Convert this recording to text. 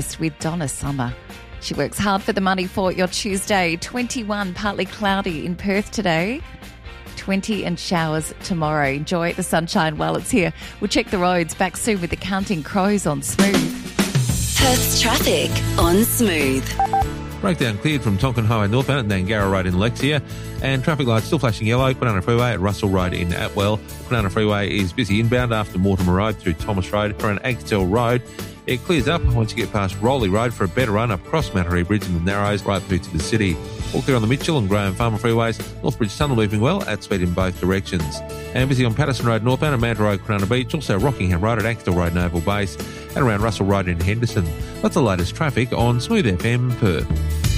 with Donna Summer. She works hard for the money for your Tuesday. 21, partly cloudy in Perth today. 20 and showers tomorrow. Enjoy the sunshine while it's here. We'll check the roads back soon with the Counting Crows on Smooth. Perth's traffic on Smooth. Breakdown cleared from Tonkin Highway northbound at Nangara Road in Lexia, and traffic lights still flashing yellow. Kwinana Freeway at Russell Road in Atwell. Kwinana Freeway is busy inbound after Mortimer Road through Thomas Road around Agstell Road. It clears up once you get past Rowley Road for a better run up across Mattery Bridge in the Narrows right through to the city. All clear on the Mitchell and Graham Farmer freeways. Northbridge Tunnel moving well at speed in both directions. And busy on Patterson Road northbound at Manta Road, Kwinana Beach. Also Rockingham Road at Axtell Road, Naval Base. And around Russell Road in Henderson. That's the latest traffic on Smooth FM Perth.